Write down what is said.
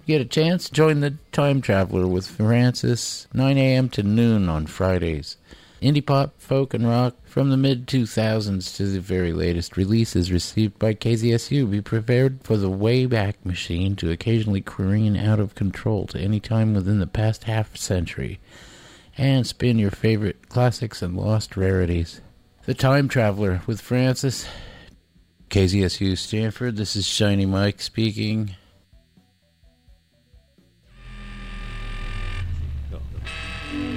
get a chance, join the Time Traveler with Francis, 9 a.m. to noon on Fridays. Indie pop, folk, and rock from the mid-2000s to the very latest releases received by KZSU. Be prepared for the Wayback Machine to occasionally careen out of control to any time within the past half-century. And spin your favorite classics and lost rarities. The Time Traveler with Francis, KZSU Stanford. This is Shiny Mike speaking.